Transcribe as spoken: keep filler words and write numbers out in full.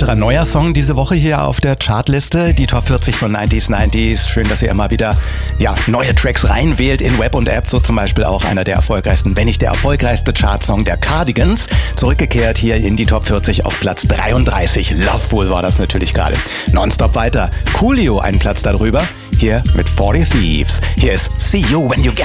weiterer neuer Song diese Woche hier auf der Chartliste, die Top vierzig von neunziger neunzig. Schön, dass ihr immer wieder ja, neue Tracks reinwählt in Web und App, so zum Beispiel auch einer der erfolgreichsten, wenn nicht der erfolgreichste Chartsong der Cardigans. Zurückgekehrt hier in die Top vierzig auf Platz dreiunddreißig. Loveful war das natürlich gerade. Nonstop weiter. Coolio einen Platz darüber. Hier mit forty Thieves. Hier ist See You When You Get